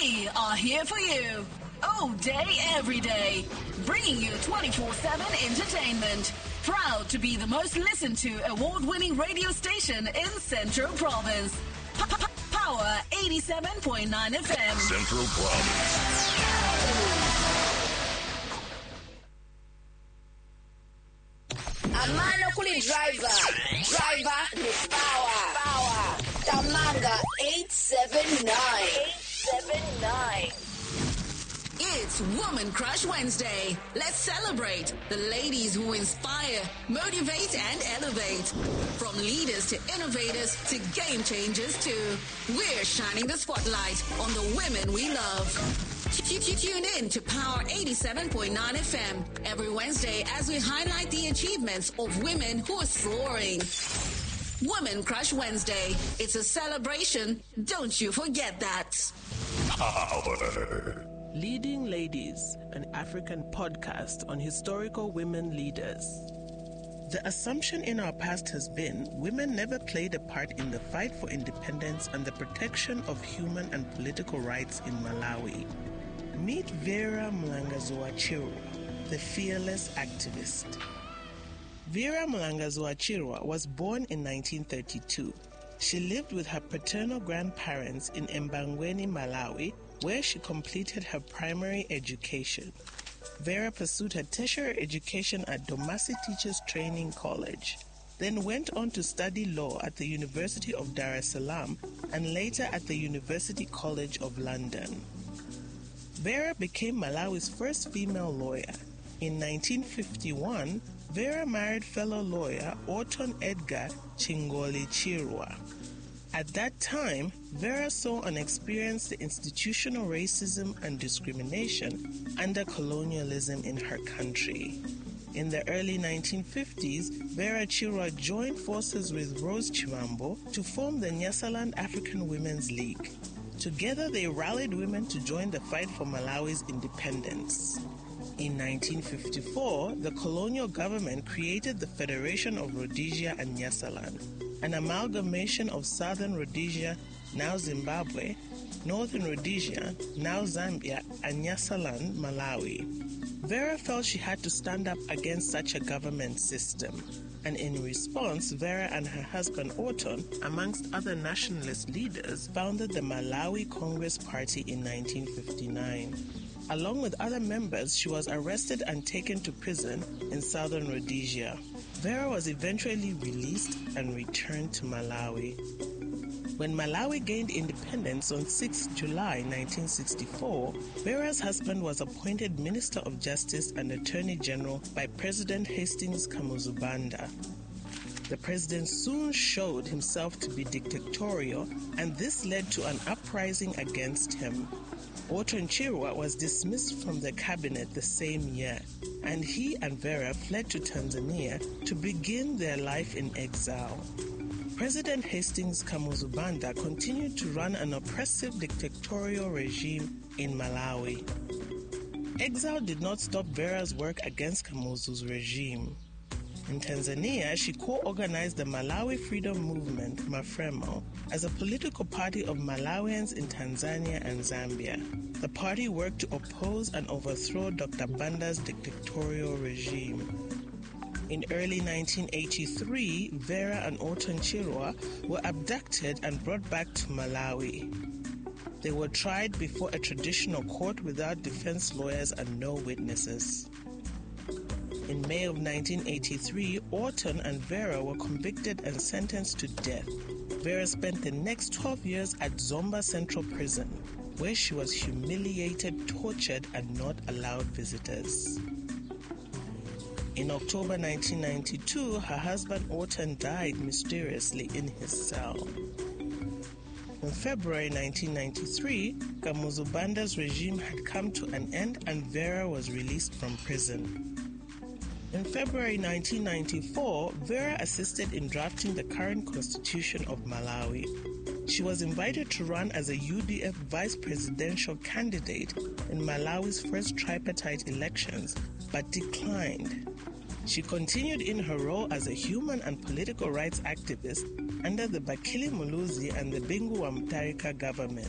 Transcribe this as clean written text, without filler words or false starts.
We are here for you. All day, every day. Bringing you 24/7 entertainment. Proud to be the most listened to award-winning radio station in Central Province. Power 87.9 FM. Central Province. Amano kuli driver ni power. Tamanga 879. It's Woman Crush Wednesday. Let's celebrate the ladies who inspire, motivate, and elevate. From leaders to innovators to game changers too. We're shining the spotlight on the women we love. Tune in to Power 87.9 FM every Wednesday as we highlight the achievements of women who are soaring. Woman Crush Wednesday. It's a celebration. Don't you forget that. Power. Leading Ladies, an African podcast on historical women leaders. The assumption in our past has been women never played a part in the fight for independence and the protection of human and political rights in Malawi. Meet Vera Mlangazuwa-Chirwa, the fearless activist. Vera Mlangazuwa-Chirwa was born in 1932. She lived with her paternal grandparents in Embangweni, Malawi, where she completed her primary education. Vera pursued her tertiary education at Domasi Teachers Training College, then went on to study law at the University of Dar es Salaam and later at the University College of London. Vera became Malawi's first female lawyer. In 1951, Vera married fellow lawyer Orton Edgar Chingoli-Chirwa. At that time, Vera saw and experienced the institutional racism and discrimination under colonialism in her country. In the early 1950s, Vera Chirwa joined forces with Rose Chimambo to form the Nyasaland African Women's League. Together, they rallied women to join the fight for Malawi's independence. In 1954, the colonial government created the Federation of Rhodesia and Nyasaland, an amalgamation of Southern Rhodesia, now Zimbabwe, Northern Rhodesia, now Zambia, and Nyasaland, Malawi. Vera felt she had to stand up against such a government system, and in response, Vera and her husband Orton, amongst other nationalist leaders, founded the Malawi Congress Party in 1959. Along with other members, she was arrested and taken to prison in Southern Rhodesia. Vera was eventually released and returned to Malawi. When Malawi gained independence on 6 July 1964, Vera's husband was appointed Minister of Justice and Attorney General by President Hastings Kamuzubanda. The president soon showed himself to be dictatorial, and this led to an uprising against him. Orton Chirwa was dismissed from the cabinet the same year, and he and Vera fled to Tanzania to begin their life in exile. President Hastings Kamuzubanda continued to run an oppressive dictatorial regime in Malawi. Exile did not stop Vera's work against Kamuzu's regime. In Tanzania, she co-organized the Malawi Freedom Movement, Mafremo, as a political party of Malawians in Tanzania and Zambia. The party worked to oppose and overthrow Dr. Banda's dictatorial regime. In early 1983, Vera and Orton Chirwa were abducted and brought back to Malawi. They were tried before a traditional court without defense lawyers and no witnesses. In May of 1983, Orton and Vera were convicted and sentenced to death. Vera spent the next 12 years at Zomba Central Prison, where she was humiliated, tortured, and not allowed visitors. In October 1992, her husband Orton died mysteriously in his cell. In February 1993, Kamuzubanda's regime had come to an end and Vera was released from prison. In February 1994, Vera assisted in drafting the current constitution of Malawi. She was invited to run as a UDF vice presidential candidate in Malawi's first tripartite elections, but declined. She continued in her role as a human and political rights activist under the Bakili Muluzi and the Bingu wa Mutharika government.